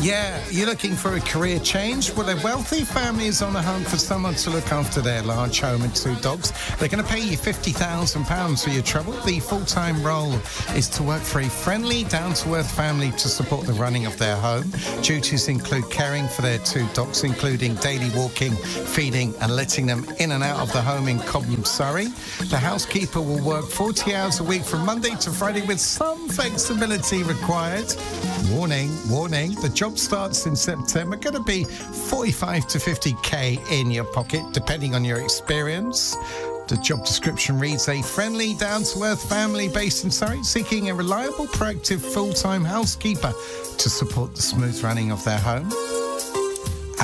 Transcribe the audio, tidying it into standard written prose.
Yeah, you're looking for a career change? Well, a wealthy family is on a hunt for someone to look after their large home and 2 dogs. They're going to pay you £50,000 for your trouble. The full-time role is to work for a friendly, down-to-earth family to support the running of their home. Duties include caring for their 2 dogs, including daily walking, feeding and letting them in and out of the home in Cobham, Surrey. The housekeeper will work 40 hours a week from Monday to Friday with some flexibility required. Warning, the job starts in September. Going to be 45 to 50k in your pocket, depending on your experience. The job description reads: a friendly, down-to-earth family based in Surrey seeking a reliable, proactive, full-time housekeeper to support the smooth running of their home.